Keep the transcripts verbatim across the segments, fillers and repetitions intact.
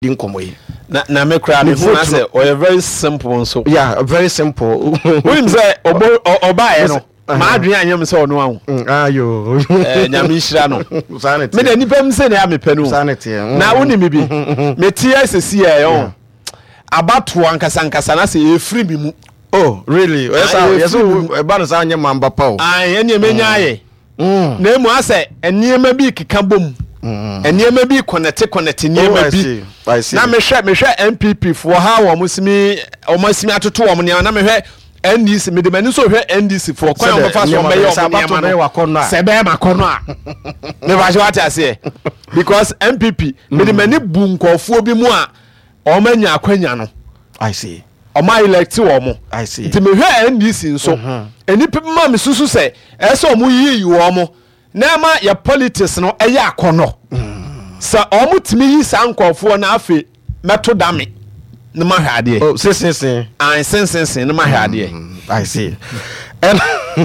Dinkomoy. Na na me kra me hu say o very simple so. Yeah, very simple. We say obo oba e no. Ma adwen anyam say ono ahu. Ayo. Eh nyame hira no. Sanity. Me na nipa m say na me pɛ no. Sanity. Na woni me bi. Me tie sesi e yo. Abato ankasa ankasa na say e free bi mu. Oh, really? Yes, yes. E ba no say anyam mamba pa o. Ah, ene me nyaye. Mm. Na emu ase enema bi keka bom. Mm. Enema bi connect connect enema bi. Na me hwe me hwe M P P for ha wo musimi o musimi atoto wo ne na me hwe N D C me de mani so hwe N D C for kwan o fa so me yo me se be makono a me ba jo ati ase because M P P me de mani bu nkofo bi mu a o manya akwanya no. I see. O ma elect wo mo. I see. Ti me hwe N D C nso eni pe ma me susu se e so mo yi wo mo na ma ya politics no e ya akono. Sa o mutimi yi sa nkofo na afi meto dame na ma hade. Oh, sin sin sin. An sin sin sin na ma hade. I see. And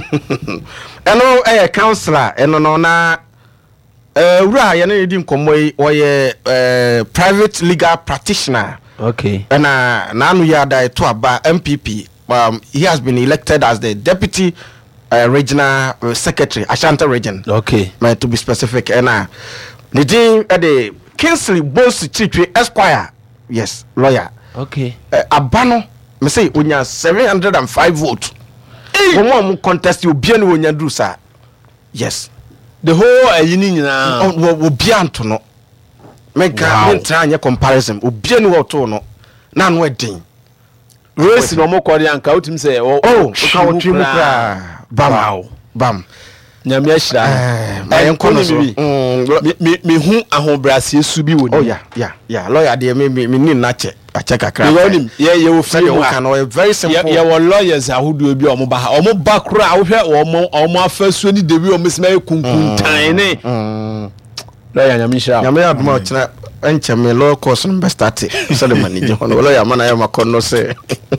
and no eh counselor and no na eh wura ye na yedi nkomoyi oye eh private legal practitioner. Okay. And uh, Nanu Yada to aba M P P. Um, he has been elected as the deputy uh, regional uh, secretary, Ashanti region. Okay. Uh, to be specific. And uh, the uh, the Kingsley Boss Chichi Esquire. Yes, lawyer. Okay. Uh, Abano, me say unya seven hundred and five votes. One contest you bien unya do sir. Yes. The whole uh, you need now. Oh, will be antono. Make a try comparison. Ubien wato no. Na no edin. Race no mo kwari anka utim say oh oh ka wotri mu kra bam bam nyame ahira eh enkono so me me hu ahobrase su bi woni. Oh yeah yeah yeah lawyer dey me me ni na che a check akra me wonim ye ye wo free you can know very simple ye wo lawyers ahodo bi omo ba omo ba kra wo hwe omo omo afasu ni debi omo sima kunkun tan ne lawyer nyame ahira nyame aduma o kira enche me law course no be start so the manager hono lawyer man ayo makono se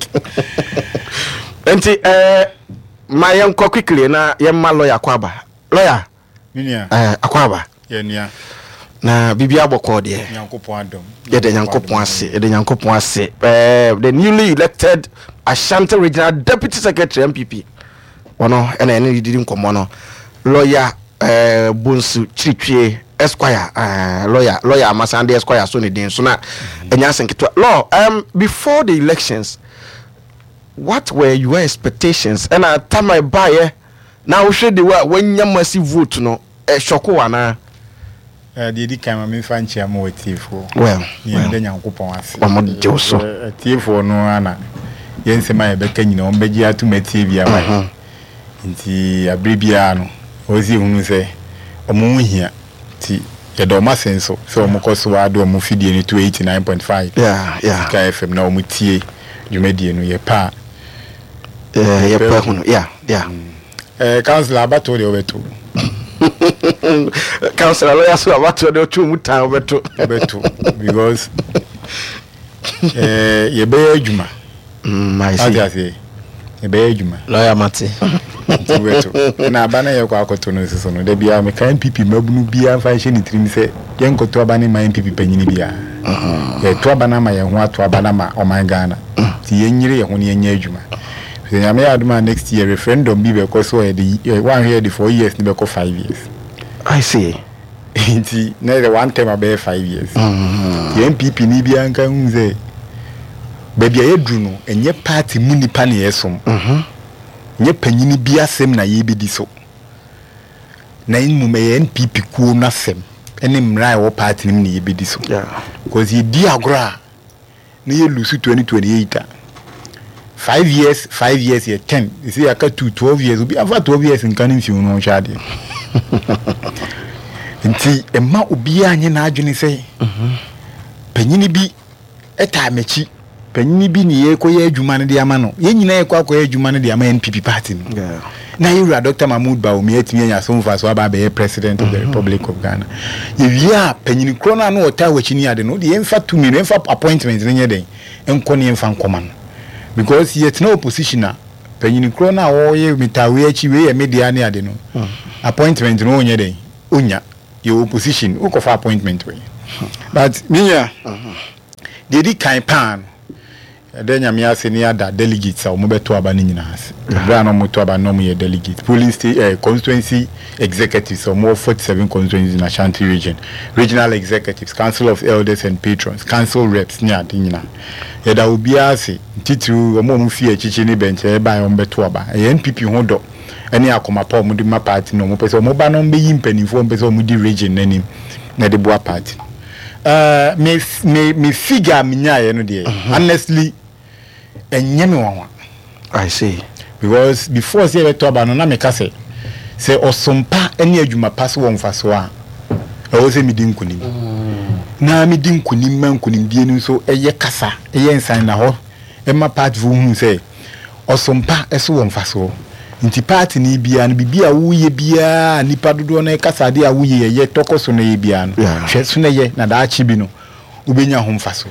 enti eh ma yen ko quickly na yen ma lawyer kwaba lawyer minia eh akwaba yenia na bibia boko de Nyankopon adom ye de Nyankopon ase ye de Nyankopon ase eh the newly elected Ashanti Regional Deputy Secretary M P P wono ena ene didi nkomo no lawyer eh Bonsu Chiritwe Esquire uh, lawyer lawyer Masande Esquire so ne din so na enya senketwa law um before the elections what were your expectations and at time I buy now we should the when you massive vote no e shoko wana eh the di kan me fa nchia mo wetifo well ye de Nyankopon ase o mo de so tifo no ana yense ma ye beka nyina o mbeji atumati bia ma nti abribia no ozi hunu se o mo hia ti ya do ma senso so o mo koso wa do mo fidie ni two eighty-nine point five yeah yeah K F M na o mo tie dwumedie no ye pa eh ye pa hunu yeah yeah eh councilor abato de obeto councilor lawyer so abato de otu mu tan obeto obeto because eh ye be adwuma mm I see ati ye be adwuma lawyer mate obeto na abana ye kwa akoto no siso no de bia me kan P P mabunu bia fa hye ni trim se ye nkoto abana ma P P panyini bia ye to abana ma ye ho ato abana ma o man Ghana ti ye nyire ye ho ne ye adwuma se nyame aduma next year referendum bi be ko so ye the one here the four years ni be ko five years I see nti na the one time about five years the M P P ni bia nka hu se ba bia ye dru no enye party mu nipa ne yesom mhm nye panyini bi asem na ye bedi so na inmu me N P P kuo na sem ene mra wo party nim ne ye bedi so yeah because he di agora na ye lose twenty twenty-eight five years five years ye ten you see aka two twelve years obi ava twelve years nkan nfi no hwade nti emma obi anye na adwene sei mhm panyini bi eta mechi panyini bi ni ye koye adwuma ne de ama no ye nyina ye kwa koye adwuma ne de ama N P P party no yeah na yura Doctor Mahmoud Bawumia atimi anya so mfa so aba be president of the Republic of Ghana ye wia panyini kro na no ota wachini ade no de ye mfa two million mfa appointment ne nye den enko ne mfa nkoma no because yet no opposition na panyini kro na wo ye mitawe achi we ye media ne ade no appointment no onye den onya ye opposition ukofa appointment we but minya they did kind pan then ya me ase ni ada delegates a mo beto aba ni nyina ase bra no mo to aba no mo ye delegate police state uh, constituency executives so more forty-seven constituencies in Ashanti region, regional executives, council of elders and patrons, council reps ni ade nyina ye da obi ase titru mo mo fie chichi ni bench e ba yo beto aba e N P P ho do ene akoma pa mo di ma party no mo pese mo ba no be yi mpanifo mo pese mo di region nanim na de boa party uh me me me figure me nya ye no de honestly enyeme wanwa. I see. Because before say beto aba no na me ka say say osompa ene adwuma pass won faso a e wo say me din kunim na me din kunim man kunim die ni so eye kasa eye nsan na ho e ma part vo hu say osompa eso won faso nti party ni bia no bibia wo ye bia nipa dodo na kasa de a wo ye ye tokoso na ye bia no hwe so na ye na da achi bi no ubenya ho faso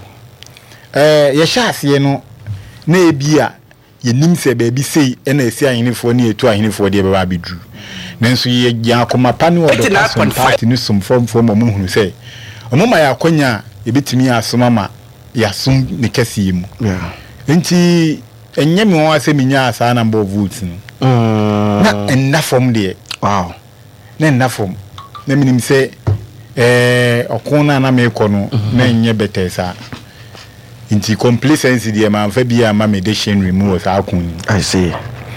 eh ye sha ase no na e bia ye nim se ba bi sei e na esi ahenefo ne etu ahenefo de ba abedru nanso ye ya akoma pa ne odo person party ni som form form mo hunu sei omoma ya akonya e betimi asoma ma ya som ne kase mu yeah nti enye me won ase minya asa number of votes no mm na enna form de wow na enna form na minim se eh okona na me ko no na enye betesa inti complacency de man fa bia ma medication remove sa akun. I see.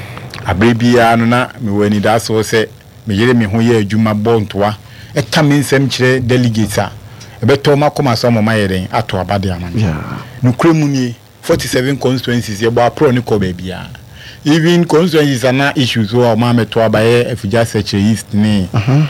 Abrebia no na me wani da so se me yere me ho ye adwuma bontoa e ka me nsem kire delegates a e beto ma koma so mo mayeren ato abade aman. Yeah. No kremu ni forty-seven constituencies ye bo apro ni ko ba bia. Even constituencies are na issues o ma meto abaye Efuja Seche East ni uh-huh.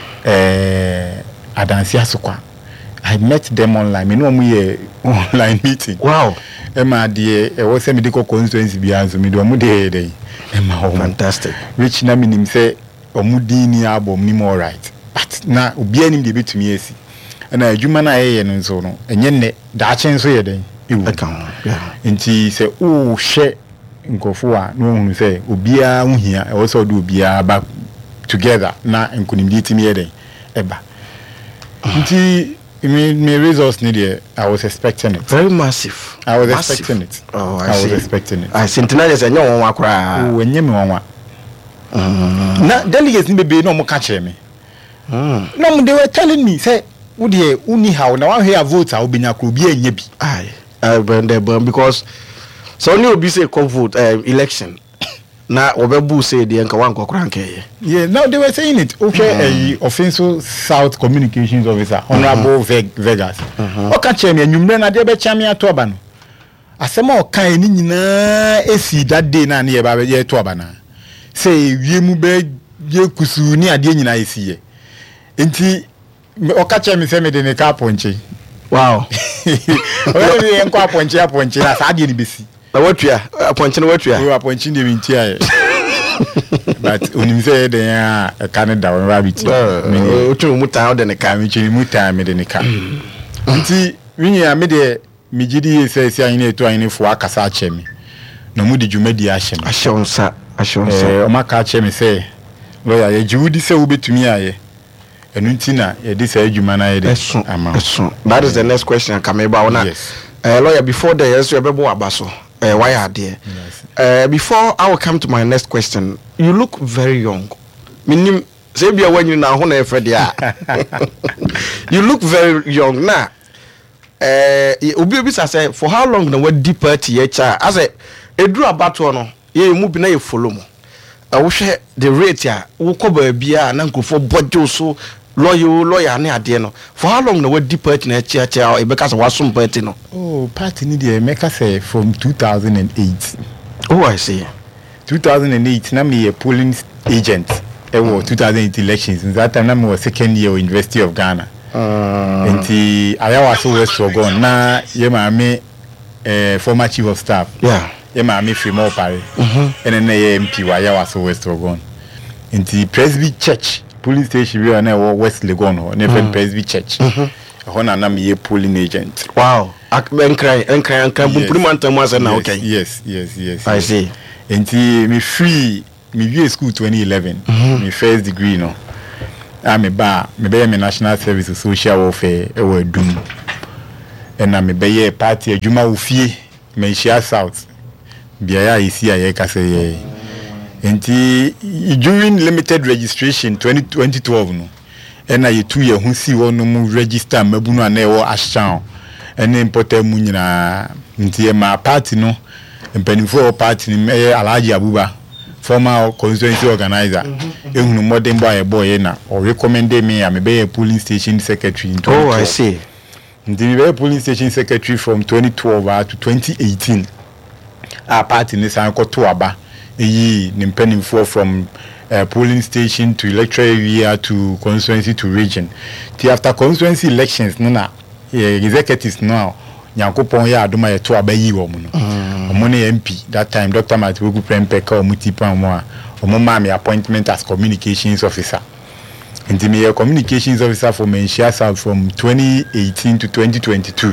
eh adansi asokwa. I met them online. Me know me online meeting. Wow. Emma die e wo se medical constituency bia so me do mu de dey. Emma ho fantastic. Which na minim say omudi ni abom ni more right. But na obi anim de betumi asi. Na adwuma na ye no nso no enye ne da achen so ye den. Eka. Yeah. Nti say o hwe nkofo a no hunu say obi a huhia e wo so do obi a ba together na nkunimdi timi ye den. Eba. Nti me me results need it. I was expecting it. Very massive. I was massive. expecting it. Oh, I, I see. was expecting it. I sentinel is enyo won akra. Oh, enye me won. Mm. Na delegates ni bebe no mo ka kire me. Mm. No, they were telling me say wo de uni how na wan hear vote a obenya kro bi enye bi. Ai. I burn the burn because so only obi say come vote uh, election. Na obebu say de nka wan kokora nke. Yeah, now they were saying it. Okay, mm. uh, offensive South Communications Officer, Honorable mm-hmm. Vegas. Mm-hmm. O ka kire me anwumre na de be kya me ato aba no. Asema o kan ni nyina esi that day na na ye ba ye to aba na. Say wiemu be ye kusu ni ade nyina esi ye. Enti o ka kire me say me de ne ka ponche. Wow. O ye enko aponche aponche na sa ade ni besi. Na watua aponche na watua. We aponche de binti aye. But unim say de ya Canada we rabbit. O tun mu tan de ne ka mi chiri mu tan me de ne ka. Nti winyi a me de mi gidi say say ayin eto ayin fo akasa ache me. No mu di dwumadi ache me. Ashonsa, ashonsa. Eh o maka ache me say lawyer ye jiwudi say wo betumi aye. Enu nti na ye di say adwuma na ye de ama. That is the next question Kameba ona. Yes. Uh, lawyer, before the yes, you bebo abaso. Uh, why are there? Yes. Uh, before I will come to my next question, you look very young. Minim, say be when you now hona efredia. You look very young now. Uh, obi obi say for how long na we deeper to cha? As a edru abato no, ye mu bi na ye follow mo. Uh, wo hwe the rate ya, wo ko ba bia na nkofo bojo so lawyer lawyer ne ade no. For how long na we deeper to na cha cha e be ka so wasum party no? Oh, party ni dey make us say from two thousand eight. Oh, I see. two thousand eight na me a polling agent e wo two thousand eight elections. In that time na me was second year University of Ghana. Uh, Enti ayawa so West Ogon na ye ma me eh former chief of staff. Yeah. Ye ma me free more pare. Mhm. Ene na ye M P wa ayawa so West Ogon. Enti Presby Church police station we na West Legon ho na mm. Presby Church. Mhm. Ho na na me ye polling agent. Wow. Enkran enkran enkran bumpuri mantam ase na okay. Yes, yes, yes. I yes. see. Enti me free me view school twenty eleven. Mm-hmm. Me first degree no. I'm a bar, me be me National Service of Social Welfare e wo dum. ɛna me bɛyɛ party adwuma wo fie Menchia South biaya isi aye kase ye enti during limited registration twenty twelve no ɛna ye two ye hu si wo no mu register mabunu ana ɛwɔ Ashtown ɛne importer mu nyina nti e ma party no mpanimfo party ni ɛyɛ Alhaji Abuba former constituency organizer ehunu modern boy boy na or recommend me am be a polling station secretary in twenty twelve. Oh, I see. Ndi be polling station secretary from twenty twelve to twenty eighteen. Our party ni san ko to aba eyi ni mpanimfo from uh, polling station to electoral area to constituency to region. Ti after constituency elections no na uh, executives now Nyankopon ya adoma ye to aba yi wo mu no. Omo ne M P that time Doctor Matiwogu Prempeka omutipa mo a omo ma me appointment as communications officer. Nti me ye communications officer for Menchia South from twenty eighteen to twenty twenty-two.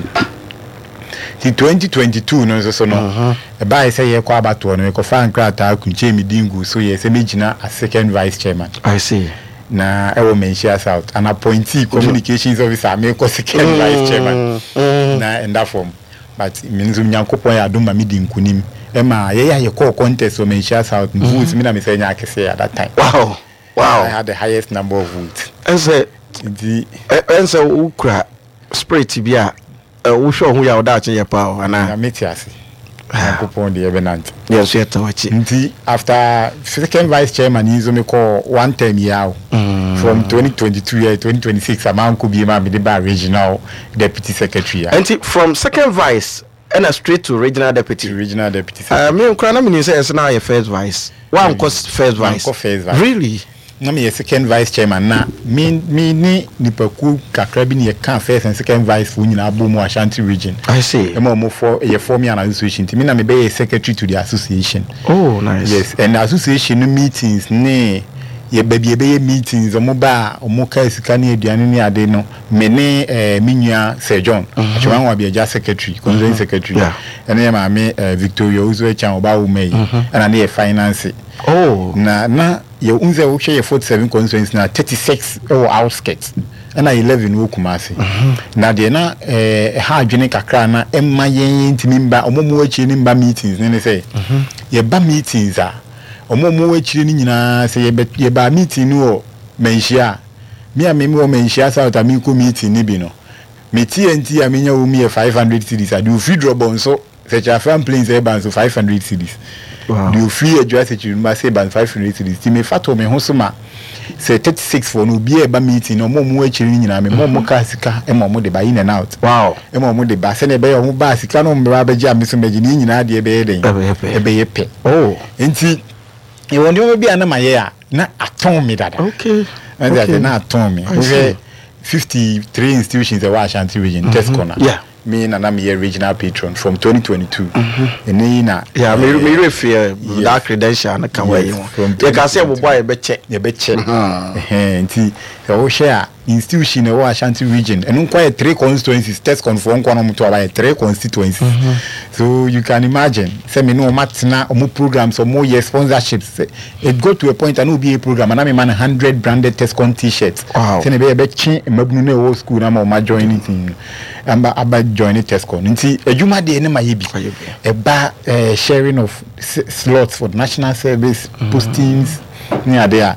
Ti twenty twenty-two no so so no e ba e say ye kwa abato no e ko fa nkrata kunche mi dingu so ye se mejina as second vice chairman. I see. Na e wo Menchia South an appointee communications officer me ko second mm. vice chairman mm. na in that form but minzu Nyankopon ya adoma mi di nkunim e ma ye ya ye call contest o Menchia South votes mi na me say nya akese at that time. Wow. Wow. I had the highest number of votes. And say the and say ukra spirit bia wo hwe ho ya oda ache pa ana na metiasi Nyankopon de ebenant. Yes, yet wachi. Nti after second vice chairman izo me call one term year mm. from twenty twenty-two year twenty twenty-six amount could be ma me the bar regional deputy secretary. And from second vice and a straight to regional deputy. Regional deputy secretary. Uh, me nkra me say is now your first vice. One cost first vice. One first vice. Really? Na me second vice chairman na me me ni nipaku kakra bi ne kan first and second vice fu nyina abomu Ashanti region. I see. E mo mo for e form an association. Me na me be secretary to the association. Oh, nice. Yes, and the association meetings ne ye baby be meetings omo ba omo ka sika ne aduane ne ade no me ne eh minua Sir John chwa wa be secretary constituency secretary and ye ma me Victoria Uzo Echan oba wo mai and na finance. Oh, na na ye unze wo hwe ye forty-seven constituencies na thirty-six or outskirts na eleven wo Kumasi na de na eh ha adwene kakra na emma yen ntimi mba omomo achi ni mba meetings ne ne say ye ba meetings a omomo achi ni nyina say ye ba meeting no Menchia me a me mo Menchia South ami ko meeting ni bi no me T N T a me nya wo mi five hundred cedis a do free drop on so such a fan planes e ban so five hundred cedis. Wow. Do you free address it you must say ban five hundred cedis ti me fato me ho so ma say thirty-six for no be e ba meeting no mo mo achiri nyina me mo mo ka sika e mo mo de ba in and out. Wow. E mo mo de ba se ne be yo ba sika no me ba ba gya me so me gyi nyina de be den e be ye pe. Oh, enti e won de mo bi ana ma ye a na aton me dada. Okay. And that na aton me. We fifty-three institutions e wa Ashanti region mm-hmm. test corner. Yeah. Me and I'm a regional patron from twenty twenty-two. Mm-hmm. And na yeah, me me refer that credential na kan way. You can say boy be check, you be check. Eh, nti so share institution e wa Ashanti region. And unquire three constituencies test confirm kwa no to about three constituencies. Mm-hmm. So you can imagine say me no matna omo programs or more year sponsorships. It go to a point and no be a program and I man one hundred branded test con t-shirts. Wow. Say be be chin mabnu na wo school na ma join anything. Amba aba join Tesco. Nti ejuma de ne maye bi. E ba sharing of slots for national service mm-hmm. postings near there.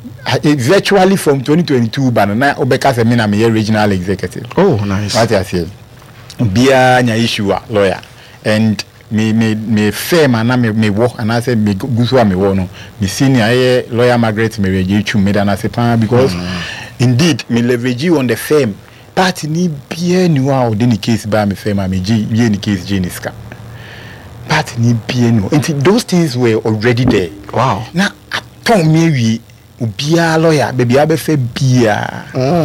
Virtually from twenty twenty-two banana obeka se me na me regional executive. Oh, nice. What I say. Bia nya issue lawyer and me me me firm na me me work and I say me gusu me wo no. Me senior lawyer Margaret Merejechu me da na se pan because mm-hmm. indeed me leverage on the firm. Party ni bien nu a odi ni case ba me fema me ji ye ni case Jeniska. Party ni bien nu. And those things were already there. Wow. Na aton me wi obia lawyer baby abefe bia.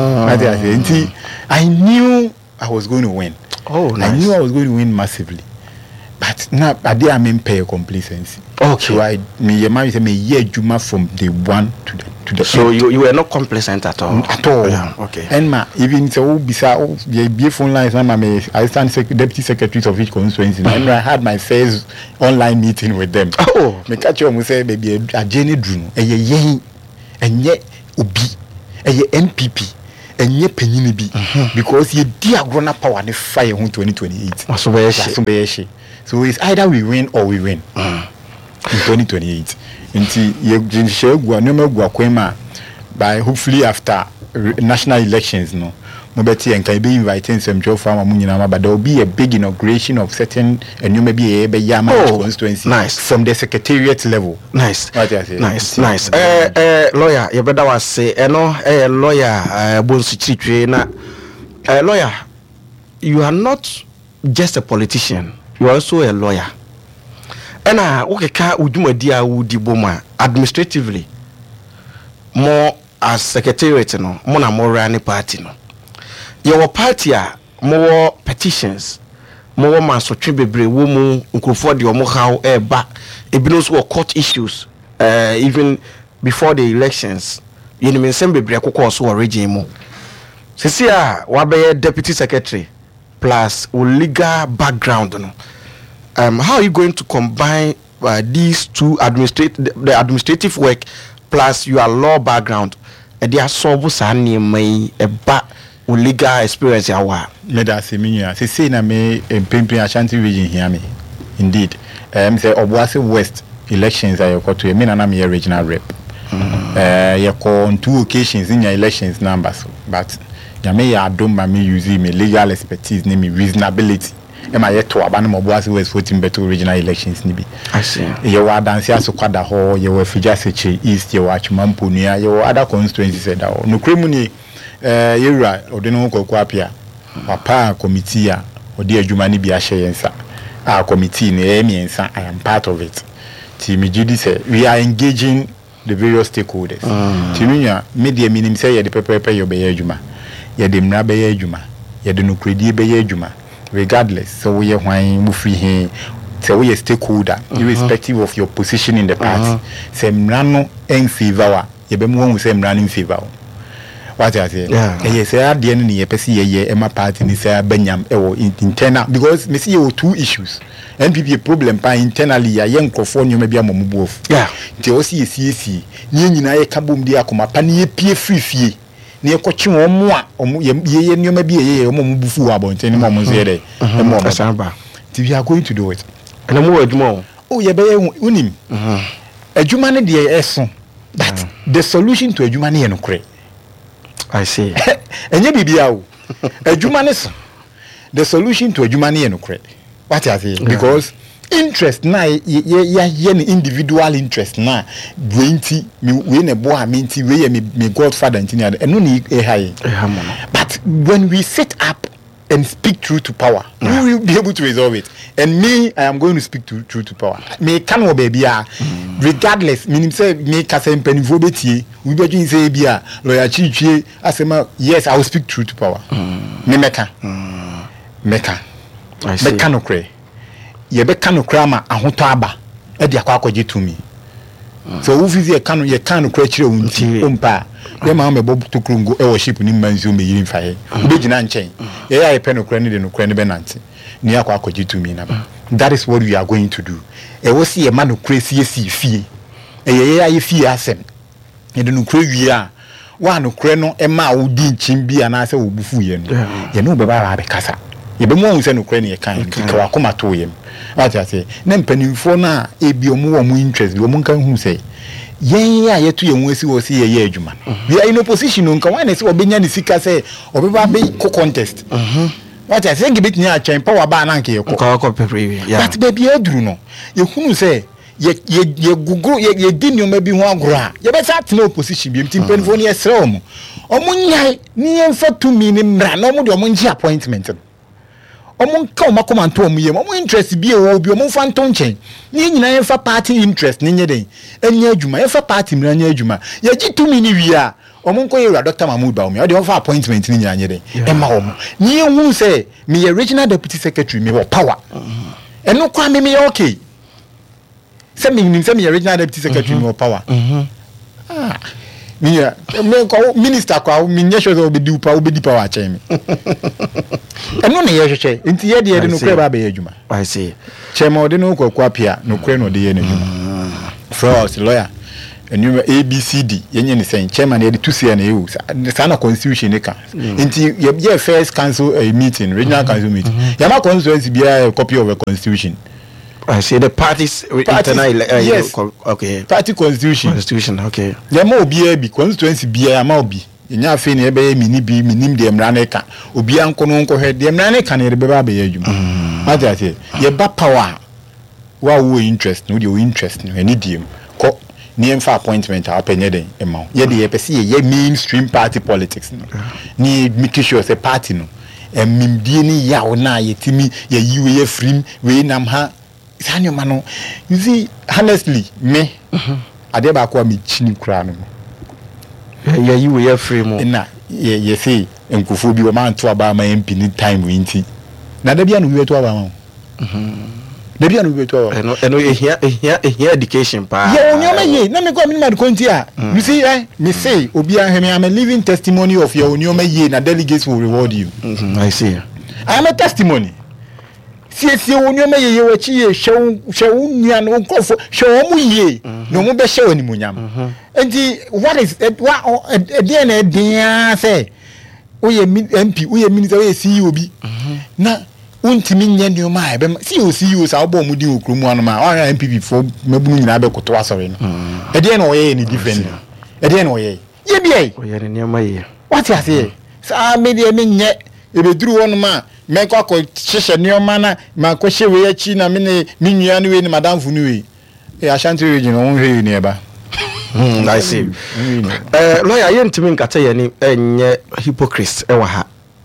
Mm. I knew I was going to win. Oh, nice. I knew I was going to win massively. But now I did am pay complacency. Okay. So I me your man say me year juma from the one to the to the so end. you you were not complacent at all. At all. Yeah, okay. And ma even so bisa oh the phone lines na me assistant sec- deputy secretary of each constituency. And I had my first online meeting with them. Oh. Me catch you say baby a journey drum. E ye yen enye obi. E ye N P P. enye penyini bi because ye di agrona power ne fire ho twenty twenty-eight so be she so be she so it's either we win or we win in twenty twenty-eight nti ye jinhye gua no magua kwema by hopefully after national elections no mobeti en kan be inviting some job farmer mu nyina ma but there will be a big inauguration of certain and you maybe e be yama oh, constituency nice. From the secretariat level. Nice. What I say? Nice, nice. Eh eh lawyer, you better was say eh no eh lawyer eh Bonsu Chichwe na eh lawyer, you are not just a politician, you are also a lawyer. And ah okay ka udumadi a wudi boma administratively more as secretariat no more na more running party no. Your party a more petitions more man so twe bebre wo mu nkrofo de omo how e ba ebinos so court issues uh, even before the elections you know nsem bebre akokọ so origin mu sisi a wabe deputy secretary plus legal background no um how are you going to combine uh, these two administrative the administrative work plus your law background e dey solve sa nneemai e ba legal experience yawa me da se minya se say na me empempem Ashanti region here me indeed um say Obuasi West elections are your to me na me regional rep eh ye ko on two occasions in your elections numbers but ya me ya don ma me use me legal expertise na me reasonability e ma ye to aba na Obuasi West voting better regional elections ni bi I see ye wa dance aso kwada ho ye wa Fijaseche East ye wa Chumampo nua ye wa other constituencies da ho no kremu ni eh yewura odeno kokwa apia papa committee a odi adwuma ni bi a hye yensa a committee ne emiensa I am part of it ti mi gidi say we are engaging the various stakeholders ti minya media minim say ye de pepepe yo be adwuma ye de mra be adwuma ye de nokredie be adwuma regardless so we hwan mu free he say we a stakeholder irrespective of your position in the party say mra no en favor wa ye be mu won say mra no in favor. What I say? Yeah. Yes, I had the end of the year, Emma party, and say Benyam, internal because me see you two issues. N P P problem by internally, a young California maybe a move. Yeah. The O C C C, Nin I kabum dia kuma panie pie free fee. Near coaching or more, or ye maybe a year or mufu about any moment there. A moment. We are going to do it. And a word more. Oh, ye be unim. A Jumani dear Esson. That the solution to a Jumani and cray. I see. And ye be a Jumanis. The solution to a Jumani and credit. What I say? Because interest na ye individual interest na twenty me we a boy minty we me godfather and no need a high. But when we set up and speak truth to power, yeah. we will be able to resolve it. And me, I am going to speak to truth to power. Me can baby mm. regardless. Meaning say me kase penivobeti. We be doing say bia lawyer chichi. Asema yes, I will speak truth to power. Mm. Me meka, mm. meka, meka no kre. Ye beka no kre ama ahoto aba. E di akwa akwaje to me. So who fizi ye kanu ye kanu kre chire unti umpa. Ye ma me bob to krungo e worship ni manzi o me yirin fa he. Ube jina nchen. Ye ya ye pe no kre ni de no kre ni be nanti. Ni akwa akwaje to me na ba. That is what we are going to do. E wo si ye ma no kre si si fie. E ye ya ye fie asem. E de no kre wi a wa no kre no e ma wo di nchim bi ana se wo bufu ye no. Ye no be ba ba be kasa. Ye be mo hu se no kre ni ye kan. Ka wa koma to ye. What I say? Na mpanimfo na ebi omu wo mu interest bi omu kan hu say yen ya yetu ye nwesi wo si ye ye adwuma. We are in opposition nka wan na se obenya ni sika say obeba be co contest. Mhm. What I say gibet nya chen power ba na nke ye ko. Ko ko pepre yeah. But baby aduru no. Ye hunu say ye ye ye gugu ye ye di nyoma bi ho agora. Ye be sa tena opposition bi mti mpanimfo ni ye sere omu. Omu nyai ni ye mfa to mi ni mra na omu de omu nji appointment. Omo ka o makoma nto omo yem omo interest bi e wo bi omo fa nto nchen ni nyina ye fa party interest ni nye den enya adwuma ye fa party mra nya adwuma ye gi to mi ni wi a omo nko ye Doctor Mahmoud Baomi o de fa appointment ni nya nye den e ma omo ni hu say me ye regional deputy secretary me wo power eno kwa me me okay say me nim say me ye regional deputy secretary me wo power mhm ah Mia, me ko minister ko mi nye shozo obedi upa obedi power achen mi. Eno ne ye hwehwe, nti ye de ye de no kre ba be adwuma. I see. Chema ode no ko kwapia, no kre no de ye n'adwuma. For us lawyer, enum A B C D yenye ne sen chairman ye de two C na e wo sa na constitution ne ka nti ye first council uh, meeting regional mm-hmm. council meeting mm-hmm. ya ma constituency be a copy of a constitution. I see the parties, parties internal uh, yes. you know, okay party constitution constitution okay ya ma obi e bi constituency bi ya ma obi nya afi ne be mini bi minim de mra ne ka obi anko no nko he de mra ne ka ne de be ba be adwuma ma ja say ye ba power wa wo interest no de wo interest no ani diem ko ni emfa appointment a penye den ema ye de ye pese ye mainstream party politics no ni make sure say party no emimdie ni yawo na ye timi ye yiwe ye frim we nam ha sanyo mano you see honestly me ade ba ko mi chini kura no ye yiwe ye frame na ye ye say enkufu bi o man to aba ma M P ni time we nti na da bia no wi to aba ma mhm da bia no wi to aba eno eno ehia ehia ehia education pa ye onyo ma ye na me ko mi ma de konti a you see eh me say obi an me am a living testimony of your onyo ma ye na delegates will reward you. Mhm I see. I am a testimony. Sie sie onyo ma ye ye wachi ye hwe hwe unia no nkofo hwe omu ye no mu be hwe animunyam. Enti what is what e na dia say oye M P oye minister oye C E O bi na untimi nye ne ma e be C E O C E O sa obo mu di okromu anu ma wa M P P fo mabunu nyina be koto asore no e de na oye ni different e de na oye ye bi ai oye ne ma ye what you say sa me de me nye e be duru wonu ma me kwa ko hihye ne ma na ma ko hye we achi na me ne me nua ne we ni madam fu ni we e Ashanti region on hwe ni e ba. Hmm, I see. Eh lawyer ye ntimi nkata ye ni enye hypocrite e wa ha.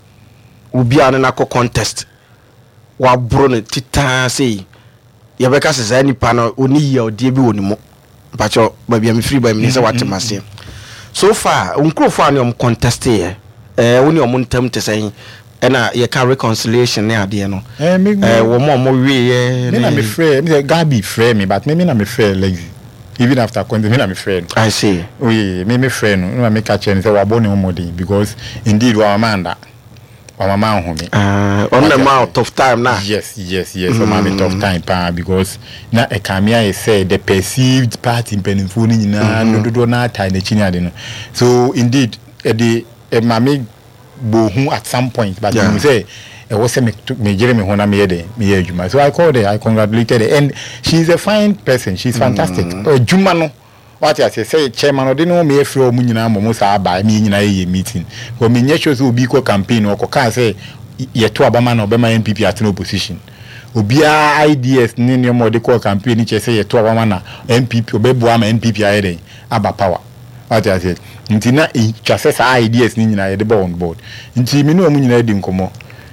Obi an na ko contest. Wa bro ne titan sei. Ye be ka se nipa na oni ye odie bi woni mo. Pacho ba bia me free by me say watemase. So far, unkrofo an yom contest ye. Eh woni om ntam te sei. Ena ye ka reconciliation ne ade no. Eh wo mo mo wie ye. Me na me free, me say Gabi free me but me me na me free lazy. Even after contest, me na me friend. I see. Oui, me me friend. No me catch and say wa boni omodi because indeed wa amanda. Wa mama hu me. Ah, on the amount of time now. Yes, yes, yes. So mama tough time pa because na e kamia e say the perceived part in penifo ni nyina no do na tie na chini ade no. So indeed, e de e mama bohu at some point but you say it was a me Jeremy Hona me de me Juma. So I called her, I congratulated her, and she's a fine person. She's fantastic. Oh, Juma no, what I say, say chairman or didn't know me if you munina momosa by me in a meeting. When me nyesho so be campaign or can say ye to Obama no Obama M P P at no position. Obia ideas ni ni mo de call campaign ni say ye to Obama na M P P obebu ama M P P aye aba power. What I say, ntina e chase ideas ni nyina ye de on board. Nti me no mu nyina di nkomo.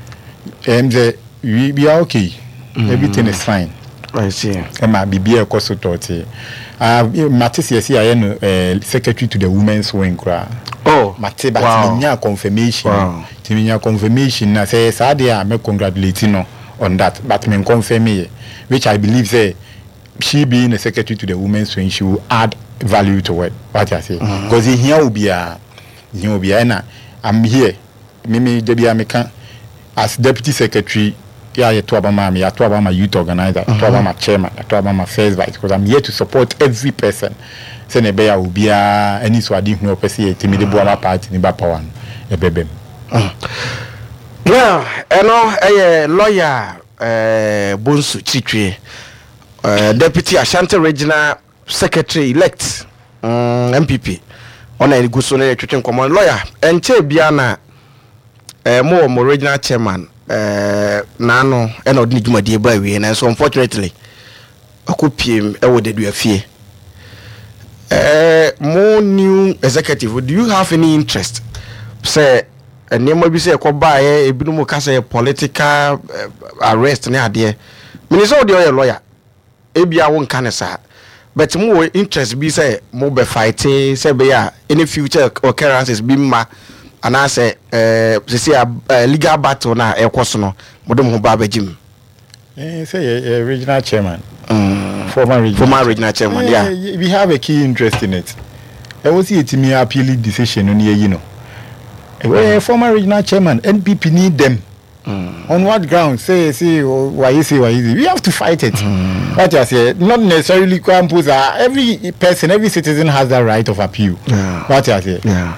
Um, the, we, we are okay. Mm. Everything is fine. I see. Emma B B A koso torti. Ah, Matisse yes I am uh, secretary to the women's wing cra. Oh, Matisse but wow. me confirmation. Wow. Me confirmation na say Sadia me congratulate no on that but me confirm me which I believe say she being a secretary to the women's wing she will add value to it. What I say because mm. here will be a here will be a na I'm here. Me me Debbie me can as deputy secretary, yeah, to Obama, me, to Obama youth organizer, to Obama chairman, to Obama first vice, because I'm here to support every person. Say nebeya will be a any swadi who person to me the Boama party in Bapawan, a baby. Yeah, you know, a lawyer, uh, Bonsu Chitri, uh, deputy Ashanti regional secretary elect, um, M P P, on a good son, common lawyer, and Che Biana. Uh, more more original chairman uh nano and odni dwuma die ba wie na so unfortunately akopiem e wo de do afie uh more new executive do you have any interest say enema bi say ko ba e ebinu ka say political uh, arrest ne ade me so de o lawyer e bia won kan sa but more interest bi say mo be fighting say be ya any future occurrences bi ma and I say, uh, see a uh, legal battle na e koso no modem ho ba bagim. Eh, say a regional chairman, mm. former regional, former regional chairman. Eh, yeah, we have a key interest in it. I was here to me appealing decision on here, you know. Mm. Uh, former regional chairman, N P P need them. Mm. On what ground? Say, say, why you say, why you say? We have to fight it. Mm. What I say, not necessarily campus. Every person, every citizen has that right of appeal. Yeah. What I say. Yeah.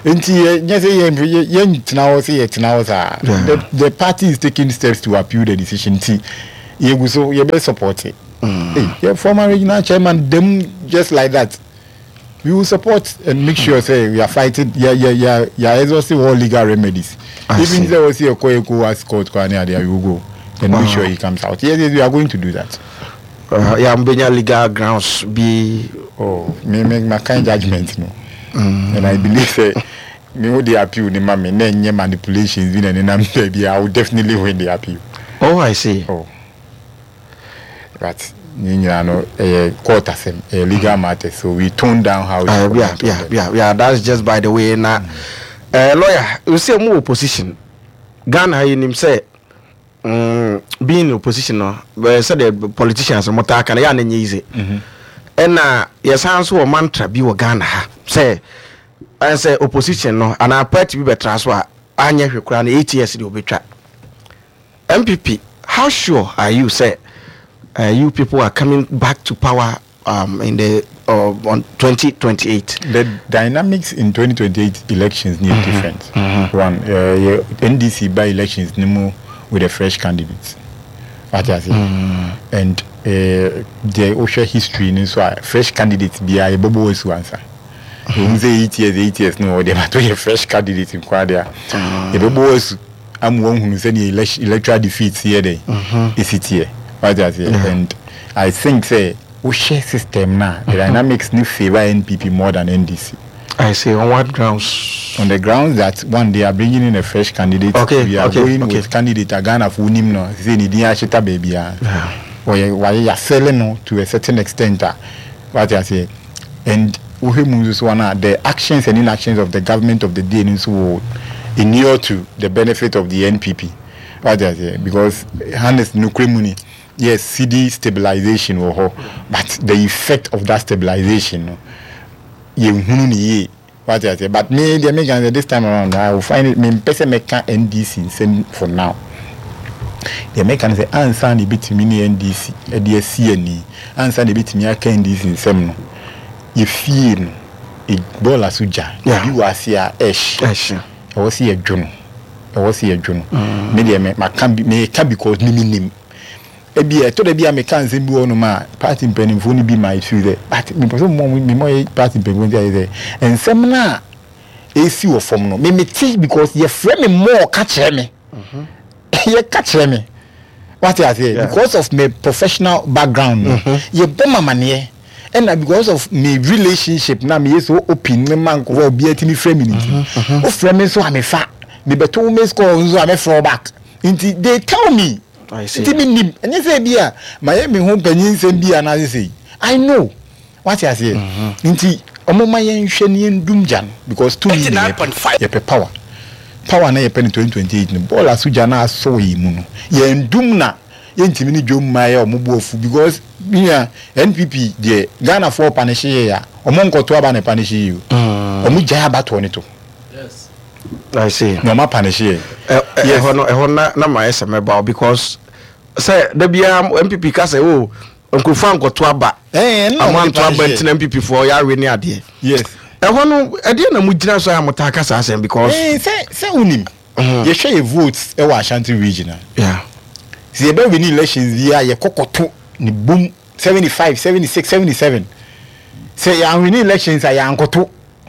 The the party is taking steps to appeal the decision. See, you so you better support it. Mm. Hey, your former regional chairman, them just like that. We will support and make sure say we are fighting. Yeah, yeah, yeah, yeah. Exhausting all legal remedies. I Even if there was a Koeko as court there, we will go and wow. make sure he comes out. Yes, yes, we are going to do that. Uh, yeah, I'm being legal grounds be. Oh, me make my kind judgment, no. Mm. And I believe say me would the appeal, the mammy, then manipulations, and I'm baby, I will definitely win the appeal. Oh, I see. Oh, but. You know, a court as a legal matter, so we tone down how. Uh, yeah, yeah, yeah, yeah. That's just by the way. Now, mm. uh, lawyer, you see more opposition. Ghana, you him say, um, being in opposition, no, but said the politicians are more can ya ne easy. And uh, yes, answer mantra be wa Ghana. Say, I say opposition no, and I party be better as well. Anya hwekura na eight years the obetwa. M P P, how sure are you say? Uh, you people are coming back to power um, in the uh, on twenty twenty-eight. The dynamics in twenty twenty-eight elections need mm-hmm. different. Mm-hmm. One, uh, yeah, N D C by elections nimo with a fresh candidate. What I say, mm-hmm. and uh, the Osha history in so fresh candidates be a bobo is answer. You say eight years, eight years no, they might be a fresh candidate in Quadia. The bobo is I'm one who said the electoral defeats here. Day is it here? What I say, yeah. And I think say we share system now. The mm-hmm. dynamics need favor N P P more than N D C. I say on what grounds? On the grounds that one they are bringing in a fresh candidate. Okay, we are okay, going okay. with candidate Ghana for him no. Say ni dia chita baby ya. Or why you are selling no to a certain extent. What I say, and we move one the actions and inactions of the government of the day in so inure to the benefit of the N P P. What I say, because harness no money. Yes, C D stabilization or oh, but the effect of that stabilization, no, you what I say. But me, the Americans this time around, I will find it. Me, person make N D C send for now. The Americans say answer the bit mini N D C, a D S C N E, answer the bit me a N D C in some. You feel it ball as uja. You are see a ash. Ash. I was see a journal. I was see a journal. Me, me, my can be me can because me name. Ebi e to de bia me kan se bi wonu ma party mpanimfo ni bi my feel there but me person mo me mo party mpanimfo dey there ensem na esi wo form no me me ti because ye frame me more ka kire me mhm ye ka kire me what I say yeah. Because of my professional background no mm-hmm. Ye bomma mane and because of my relationship na me so open me man ko obi atimi frame me nti o frame me so am fa me beto me score so am fall back nti they tell me I see. And you say, Bia, my me home penny send Bia, and I say, I know what I say. Inti, Omo my Shenian Dumjan, because two nine point five power. Power na pen twenty twenty eight, ball as Sujana so ye muno. Ye en Dumna, ye intimini Jom Maya or Mubofu, because Bia N P P, the Ghana for Panishia, or Monko to Abane Panishi you, or Mujaba twenty-two. Yes. I see. No, my Panishia. Yes, no, na my S M about because say the B M M P P ka say oh Uncle Frank got to aba eh no am to aba tin M P P for ya we ni ade yes e ho no e de na mu gina so ya mutaka sa asem because eh say say unim ye share votes e wa Ashanti regional yeah see e be we ni elections here ye kokoto ni boom seventy-five seventy-six seventy-seven say ya we ni elections ya ankoto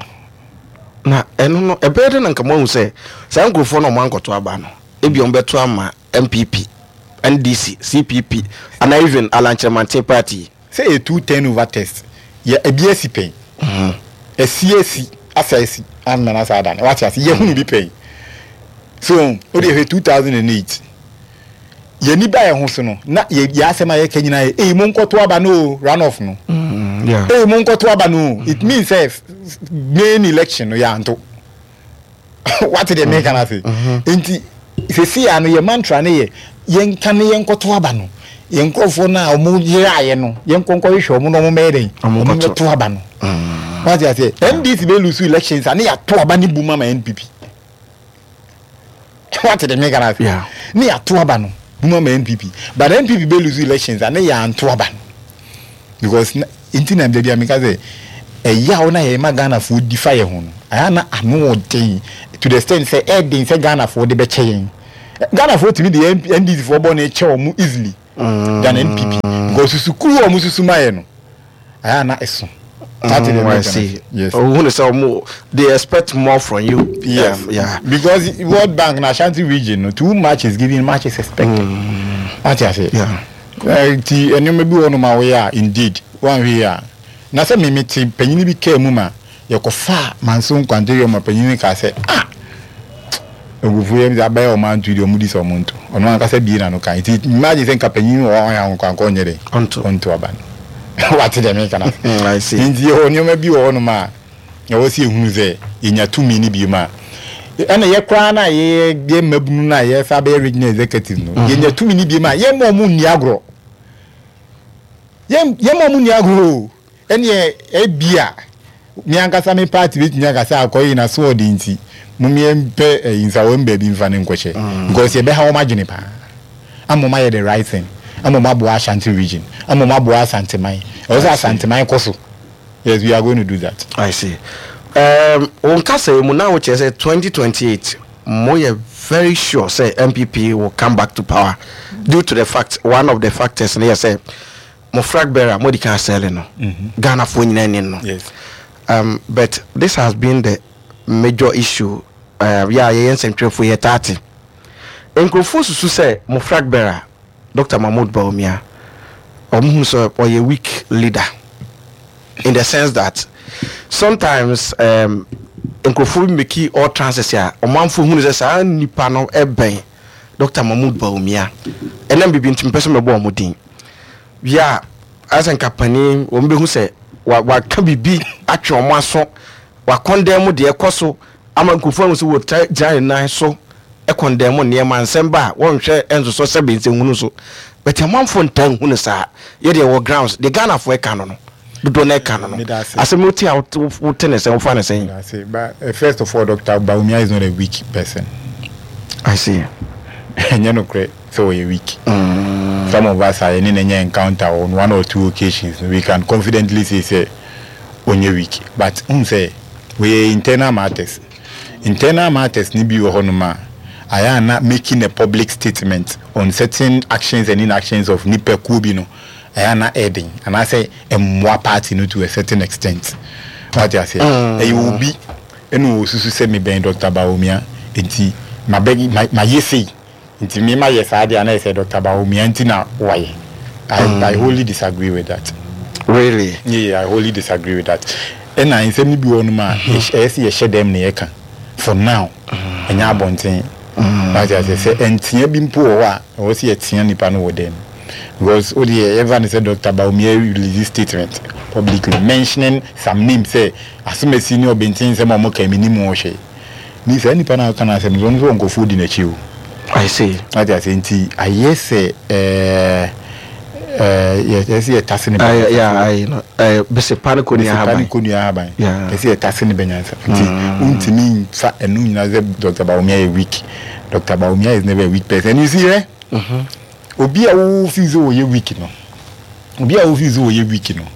na eno no e be de na nka mo say say Uncle Frank no mo ankoto aba no e bi on beto ama M P P N D C, C P P, and even Alan Chamante Party. Say a two ten over test. Yeah, a B S C pay. Mm-hmm. A C S C, S S C, and Manasadan. What you say? You won't be paying. So, what if two thousand eight? You need buy a hosono. Na ye yasema ye Kenya. Eh, monko to abano run off no. Yeah. Eh, monko to abano. It means if main election no ya anto. What did they make an say? Inti, if you see ano ye mantra ne ye. Yen kan yen koto aba no yen krofo na omu yiraye no yen konko hwe omu no mo meden omu koto aba no what you say N D C be lose elections and ya to aba ni buma ma N P P what the make an yeah ni atoaba no buma N P P but N P P be lose elections and ya antoaba because intina be dia make say e ya ona ye ma Ghana for defy ho no aya na ano odin to the extent say e din say Ghana for de be cheyen Ghana for to me the N D C for born e che o easily mm. than N P P because sukuru o mu susu maye no aya na eso. Mm, I see. Yes. Oh, they expect more from you. Yes. Um, yeah. Because World Bank and Ashanti region, too much is given, much is expected. Mm. What I say? Yeah. The and you may be one of my way. Indeed, one way. Now say me me ti penini bi ke mu ma. Ye ko fa manso kwandere ma penini ka say ah. Ogufu ye za ba o man tu di omudi so monto. Ono an ka say bi na no kan. Imagine say ka penini o an kan ko nyere. Onto onto aban. What did they make? I see. In the only maybe one ma. You will see who's there in your two mini bima. And a year crana, ye game mabuna, ye fabe original executive. In your two mini bima, ye more moon yagro. Ye more moon yagro. And ye a beer. Mianka Sami party with Nagasa coin a sword in tea. Mummy in Sawon baby in Fan and Coche. Because ye be how imagine pa. I'm my the right thing. I'm a Mabu Ashanti region. I'm a Mabu Santemai. Also, Santemai Kosu. Yes, we are going to do that. I see. Um, on Kase, Muna, which is twenty twenty-eight, Moye very sure say M P P will come back to power due to the fact, one of the factors, and say, Mofrag Bera, Modika Seleno, Ghana for no. Yes. Um, but this has been the major issue. Uh, yeah, yeah, central for year thirty. Nkrofo say, Mofrag Bera. Doctor Mahmoud Bawumia, or a weak leader, in the sense that sometimes um, Nkrofo make all transits here. A man for whom is a nipano ebe, Doctor Mahmoud Bawumia, and then be been to person about Mudin. Yeah, as a company, Ombe who say, what can be be actual maso, what condemn the Ecoso, among Nkrofo would giant nice so. E condemn near man semba one share enzo so seven in so but a man for ten who sa ye there were grounds the Ghana for a canon do not canon as a multi out tennis and fun saying but uh, first of all Doctor Bawumia is not a weak person. I see. And you know great so a weak mm. Some of us are in any encounter on one or two occasions we can confidently say say on your weak but um say we internal matters internal matters ni bi wo honoma I am not making a public statement on certain actions and inactions of Nipe Kubino. I am not adding, and I say a more party no to a certain extent. What I say, mm. you will be, and who say me being Doctor Bawumia, and my baby, my my yesi, into me my yes idea, and I say Doctor Bawumia, and now why? I mm. I wholly disagree with that. Really? Yeah, I wholly disagree with that. And I say me be one man, I see a share them near for now, and ya bonting. But as I say, and Tia Bimpo, or see a Tia Nipano with them. Because all the ever said Doctor Bawumia released this statement publicly mentioning some names, say, as soon as senior Bentin, some more came in Moshe. Miss any panel can ask him, don't go food in a chew. I see. What I say, I yes say, uh, uh, yes, I see a Tassin. Yeah, I know. Uh, Bessie Panaconia Habai. Yeah, I see a Tassin Benyansa. Untimi, fat and noon as Doctor Bawumia a week. Doctor Bawumia is never a weak person. You see, eh? Mm-hmm. Obi a who feels over your week, no. Obi a who feels over your week, no.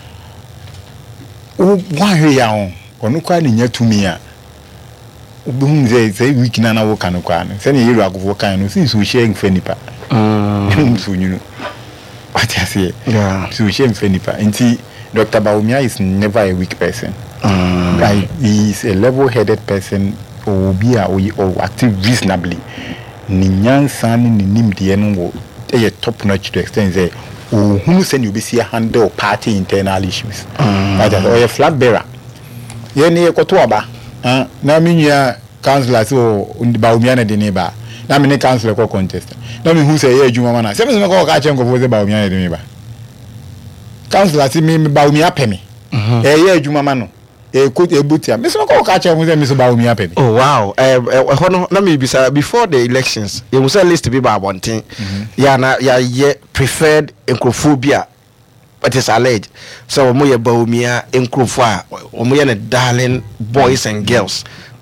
Oh, why are you on? No crying near to me. Obi say week na work and no send a year of work and since we sharing Fenipa. So you know. What I say? Yeah. So we sharing Fenipa. And see, Doctor Bawumia is never a weak person. Mm. Like, he is a level-headed person. Or be a or active reasonably. Ninyan San ni Nimdian wo a top notch to extend say, oh, who send you be see a handle party internal issues. But or a flag bearer. Ye near Kotuaba. Uh, now mean ya councillor so Bawumia de neighbor. Now mean councillor co contest. Now mean who say, yeah, Jumana. Seven go catch and go for the Bawumia de neighbor. Councillor see me Bawumia pemi. Eh, yeah, Jumamano. E could a booty. Mister Mako catch up with Mister Bawumia penny. Oh wow! Uh, let me be before the elections. You must at least be about one thing. Yeah, na yeah, yeah. Preferred Nkrofobia, but it's alleged. So Moya Bawumia Nkrofo, Omoya darling boys and girls.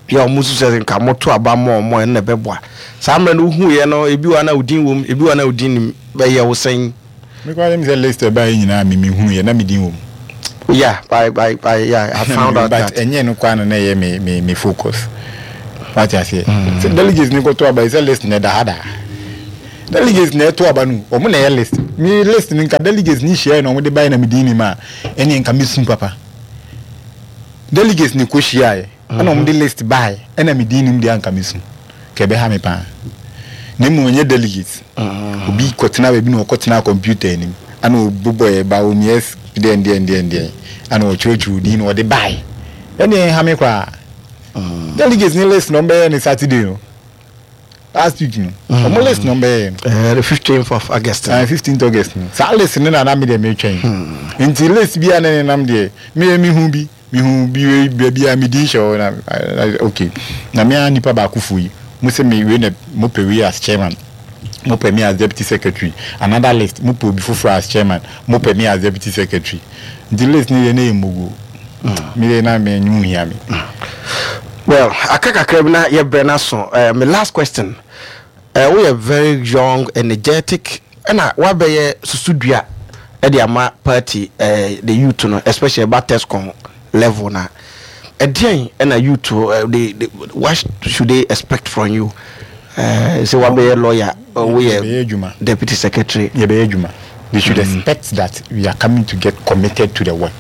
ya omusu se nka moto aba mo mo na beboa saa mre no hu ye no ebi wa na udin wom ebi wa na udin be ye wo sen me kwa dem say list ba nyina me me hu ye na me din wom. Yeah, I, I, I, yeah, I found out but that. Enye no kwa no na ye me me me focus. What I say? So delegates ni ko to aba is a list na da hada. Delegates na to aba no, o mo na ye list. Me list ni nka delegates ni share no mo de buy na me din ni ma. Ene nka me sun papa. Delegates ni ko share ye. Ana mo de list buy, ena me din ni de nka me sun. Ke be ha me pa. Ne mo nye delegates. Obi ko tena be bi no ko tena computer ni. Ana obubo e ba o mies de de de de. And we church would in or they buy. Any hammy cry. Delegates no list number any Saturday. Last week, no list number the fifteenth of August. Uh, fifteenth August. So listening and I'm the may change. Until list be an enemy there. Me, me who be, me who be, baby, I'm a dish or okay. Now, me and Nipa Bakufui, Musse me win a Moperi as chairman. Mope me as deputy secretary. Another list, Mopo before as chairman, Mope me as deputy secretary. The list ni ene mugu. Me na me nyu hia me. Well, akaka krebna ye brena so. Uh, my last question. Uh, we are very young, energetic, and I wa be ye susudua e de ama party uh, the youth no, especially about Tescom level na. E den na youth uh, they, they what should they expect from you? Uh, so wa be ye lawyer or we are deputy secretary. Ye be ejuma. They should mm. expect that we are coming to get committed to the work.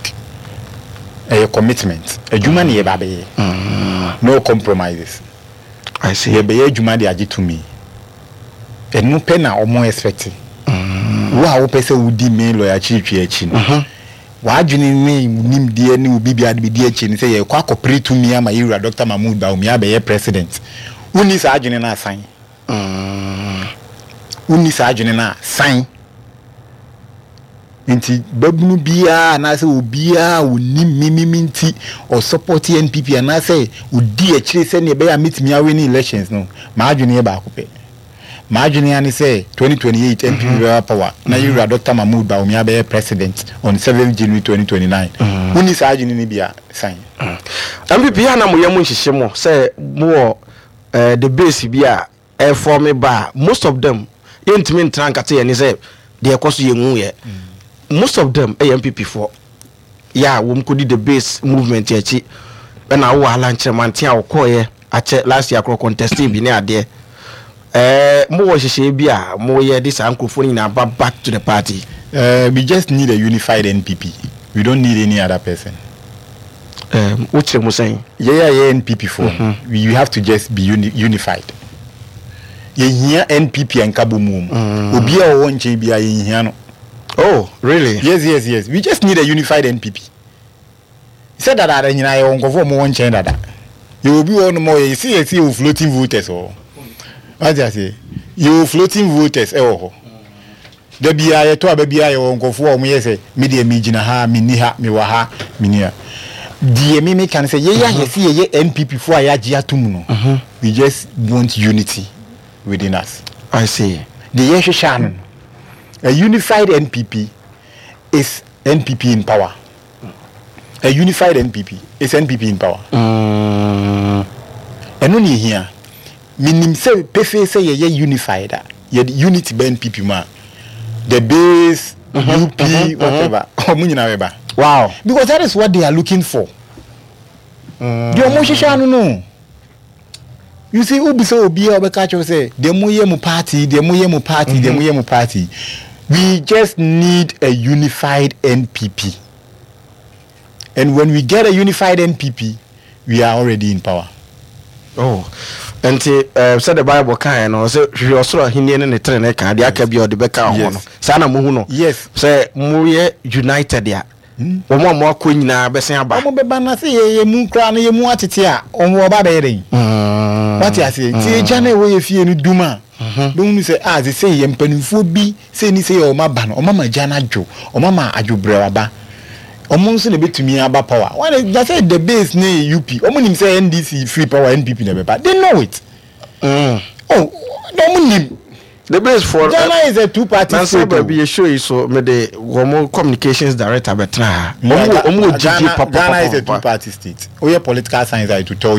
A commitment. A human ye baby. No compromises. I see. Ye be a human de aji to me. And no pena or more expecting. Wa opese udi me lawyer chief ye chin. Wa juni me nim die ni ubi bi adi die chin say ye kwa cooperate to me ama Ira Doctor Mahmoud Baum ya be president. Uni sa ajuni na sign. Uni sa ajuni na sign. Inti babunu bia na say obia oni mimiminti or support N P P na say odi a kire say ne be ya meet me away in elections no ma adwene e ba kope ma adwene ani say twenty twenty-eight N P P mm-hmm. power na Ira Doctor Mahmoud Baum ya be president on seventh January twenty twenty-nine uni sa adwene ni bia sign N P P ya na mo yam nhihye mo say mo uh, the base bia e form ba most of them intimi ntrankate ye ni say de ekoso ye nwu ye most of them A M P P for yeah we could the base movement yachi when I was lunch man tia okoye ache last year contesting bi ne ade eh mo wo hihye bia mo ye this ankrofoni na back to the party. Uh, we just need a unified N P P. We don't need any other person. Um what you saying? Yeah yeah yeah N P P for mm-hmm. we you have to just be uni- unified. Ye here N P P and kabumum obi a wo nche bia ye here no. Oh, really? Yes, yes, yes. We just need a unified N P P. He said that I you know won't go for more one chain that. You will be on more you see you see you floating voters or what do I say? You floating voters eh oh. The B I to a baby I won't go for me say media me jina ha me ni ha me wa ha me ni. The me can say yeah yeah you see ye N P P for ya jia tum no. We just want unity within us. I see. The yeshe shan. A unified N P P is N P P in power. A unified N P P is N P P in power. Mm. And only here, minim say pefe say ye unified. Ye unity be N P P ma. The base, mm-hmm, U P, mm-hmm, whatever. Mm-hmm. Wow. Because that is what they are looking for. Mm. The omo no. You see, Ubi so Obi Obekacho say, the Muyemu party, the Muyemu party, mm-hmm. the Muyemu party. We just need a unified N P P. And when we get a unified N P P, we are already in power. Oh. And uh, said the Bible can or say you also Indian and the train can the Akabi or the Beka yes. Sana Muhuno. Yes. Say Muye United ya. Omo mo queen na besan aba. Omo be ban na say ye mu kra na ye mu atete a omo ba be ren. What you say? Ti jana we ye fie ni duma. Don't you say ah they say ye mpanimfo bi say ni say o ma ba no o ma jana jo o ma adwobre ba. Omo nso na betumi aba power. When they say the base na U P, omo nim say N D C free power N P P na be ba. They know it. Mm. Oh, omo nim. The base for Ghana uh, is a two party state. Now be show you so me the Womo communications director betra. Omo omo G G papa. Ghana is a two party state. Oh yeah, political science I to tell you.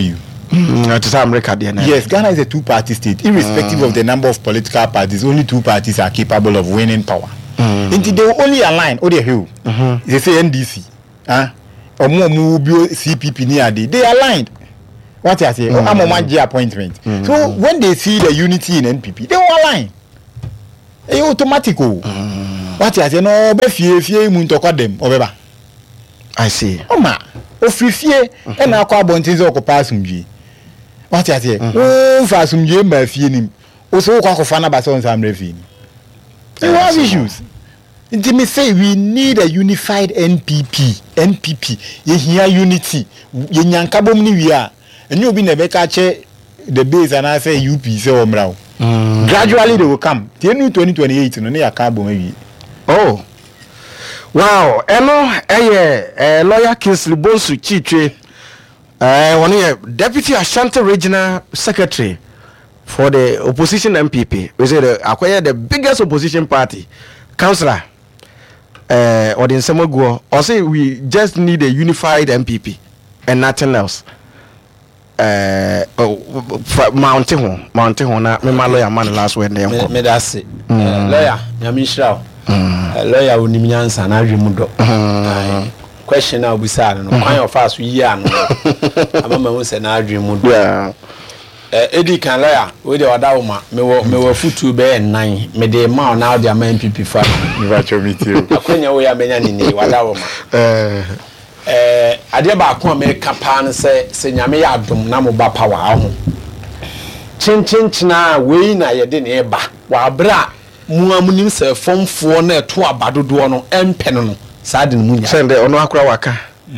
Mm, it is America there now. Yes, Ghana is a two-party state. Irrespective mm. of the number of political parties, only two parties are capable of winning power. Mm. Until they will only align, oh the hell, mm-hmm. they say N D C, huh? Or more mobile C P P near they they aligned. What I say, mm. I'm on one G appointment. Mm. So when they see the unity in N P P, they will align. It's automatic. Mm. What I say, no, be fear fear muntoko them, obeba. I see. Oh ma, o free fear, and I call bontinzo ko pass umji. What I say, oh, fast umji ma fear him. Also, kwa kofana baso on some refi. You have issues. Let me say we need a unified N P P. N P P. You hear unity. You nyankabom ni we are. And you be never catch the base and I say U P so omrao. Gradually they will come. Till twenty twenty-eight no near cabo maybe. Oh. Wow. Eno eh eh lawyer Kingsley Bonsu Chiche. Eh one year Deputy Ashanti Regional Secretary for the opposition M P P. We say the acquire the biggest opposition party. Councillor uh or the Nsemoguo or say we just need a unified M P P and nothing else. Uh oh, mountain home, mountain home na me my lawyer man last word there. Me that say lawyer, Nyamishrao. Lawyer unim nyansa na adwemudo. Question now bisa no kwan of us we year no. Amama hu say na adwemudo. Yeah. Eh edi kan lawyer we dey oda woma me wo me wo futu be nine me dey ma na dey am M P P fa me va chomiti o akonya we ya menya nini wada woma eh eh ade ba ko me kapa no se se nyame ya adom na mo ba power aho chin chin china we na ye de ne ba wa bra mu amunim se fomfo na eto abadodo no empe no sa de mu nya sende ono akura waka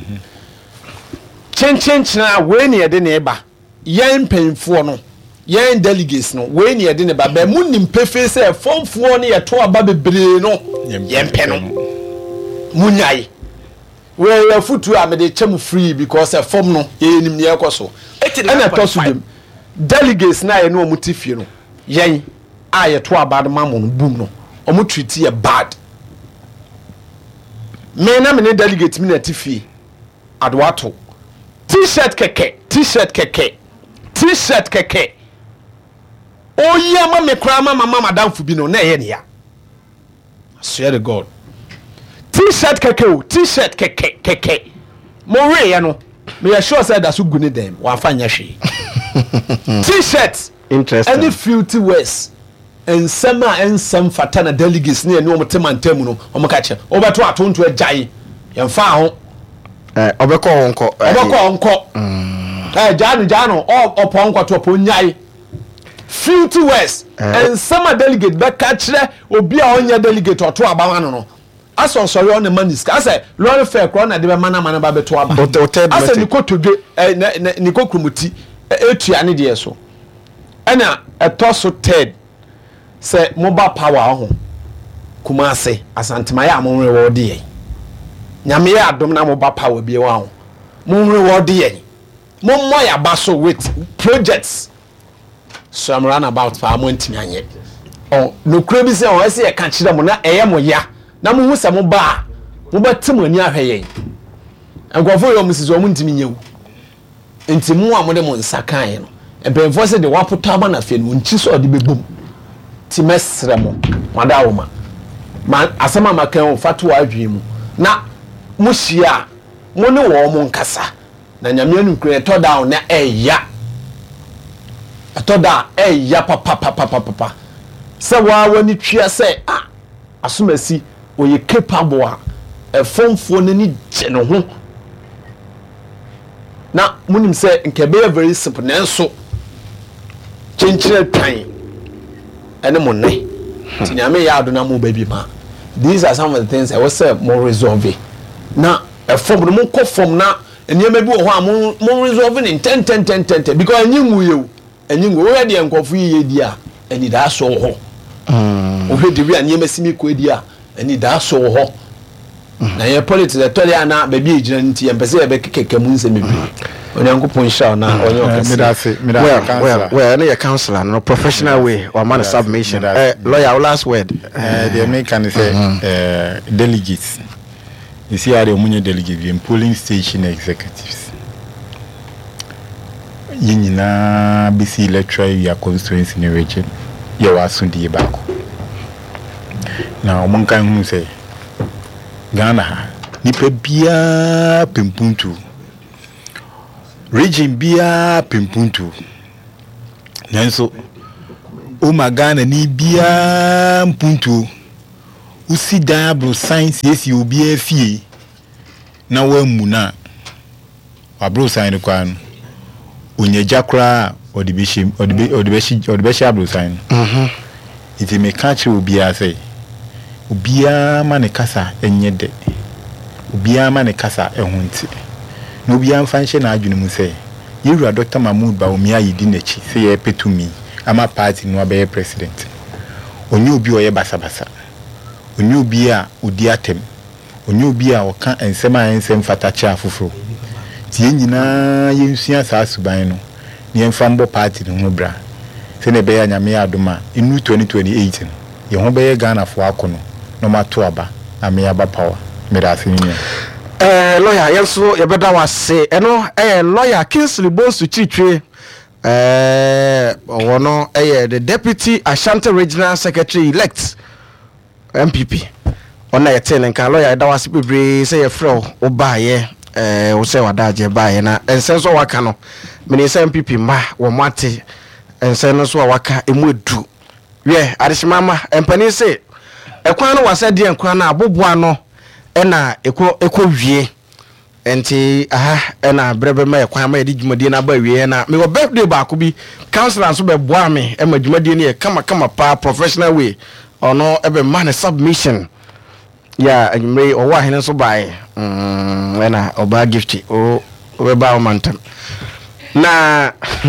chin chin china we na ye de ne ba yen penfo no yen delegates no we ne yede ne ba ba munim pefe se fomfo no ye to aba bebre no yen pe no munyai we ya futu a me de chem free because e fom no ye nim ne ekoso ena to so dem delegates na ye no mutifie no yen a ye to aba de mamo no bum no omu treat ye bad me na me ne delegate me na tifie adwato t-shirt keke t-shirt keke t-shirt keke oyi ama me kra mama mama danfo bi no na ye ne ya swear to god t-shirt keke o t-shirt keke keke mo we ya no me ya sure say that so guni dem wa fa nya hwe t-shirt interesting any filthy words and sama and some fatana delegates ne no motemantam no o maka che obeto atonto agyae ye mfa ho eh obeko onko obeko onko eh janu janu o oponko to oponyai filthy words and some delegate be ka kire obi a onya delegate oto aba no no aso sorry on the maniska ase lori fair kro na de be mana mana ba beto aba ase ni kotodwe eh ni kokrumuti etua ne de so ena etoso third se mobile power ho Kumase asantema ya mo reward ye nyame ya adom na mobile power bi wa ho mo reward ye mo mo ya baso with projects so I'm run about for mo ntimi anye oh no kura bi se o ese ye ka kire mo na eye mo ya na mo hu se mo ba mo ba tim ani ahwe ye engofo yo mo sizo mo ntimi nyewu enti mo a mo de mo nsakan ye no ebemfo se de wapoto aba na fe no nchi so de bebum ti mesre mo madawoma man asema makan fatu adwi mu na mo hia mo ne wo mo nkasa na nyame anu kure to down na eya to da eya papa papa papa se wa wani twia se ah asomasi oye capable a efomfo ne ni je no ho na munim se nke be very simple na enso chenchire twan ene mo ne ti nyame ya adona mo baby ma. These are some of the things I was say more resolve na e form no mo ko form na eniyema bi wo ho am mo resolve in ten ten ten ten because anyinwu ye anyinwu we de enkofu ye di a ani da so ho mm o hwedi wi anyema simi ko di a ani da so ho na ye politics the tole ana ba bi ejina nti ye mpese ye be kekeke mu nsem bi onyankopon sha na onye okese me da say me da well well na your counselor no professional way or man submission uh, lawyer last word uh, the American say uh, delegates you see how the munye delegates in polling station executives yinina bisi electoral ya constituency in region ya wasu di bako na omon kan hu say Ghana nipa bia pempuntu region bia pempuntu nanso o magana ni bia mpuntu usi dabro science yesi obi afie na wamuna abro sign kwa no onye jakra odibeshim odibeshi odibeshi abro sign mhm iti me catch obi ase obi ama ne kasa enyede obi ama ne kasa ehunti no obi amfa nhye na adwene mu se yewura Doctor Mahmoud Bawumia yidi nachi se ye petumi ama party no abe president onye obi oye basabasa onye obi a odi atem onye obi a oka ensema ensem fatacha afufuro tie nyina yensua saa suban no ne yemfa mbo party no bra se ne be ya nyame adoma inu twenty twenty-eight no ye ho be Ghana fo akono no mato aba ame aba power mirase ni eh lawyer yenso ye beda wase eno eh lawyer Kingsley Bonsu Chichwe eh wono eh the deputy Ashanti Regional Secretary elect M P P ona yetene nka lawyer da wase bebre say ye frɛ oba ye eh wo say wadaje ba ye na ensenso waka no meni say M P P ma wo mate ensenso waka emu edu we adishimama empani say ekwan no wase de enkwan na aboboa no ena eko eko wie enti aha ena brebe ma ekwan ma yedi dwumadi na ba wie na me go birthday ba ko bi councilor so be boa me e ma dwumadi ne kama kama pa professional way ono ebe man submission ya anymre o wa hene so bae mm ena oba gift o we ba o mantam na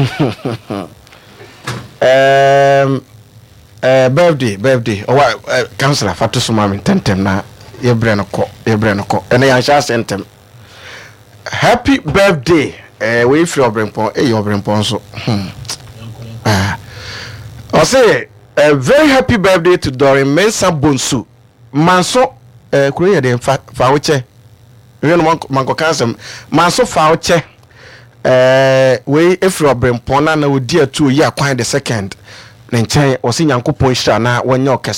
um eh birthday birthday o wa councilor fatu so ma me tentem na yebre no ko yebre no ko ena ya sha sentem happy birthday eh we free obrempon eh obrempon so hmm ah I say a very happy birthday to Doreen Mensah Bonsu manso eh kure de fa fa woche we no manko kansem manso fa woche eh we free obrempon na na odi atu yi akwan the second ne nchen o se nyankopon hira na wonye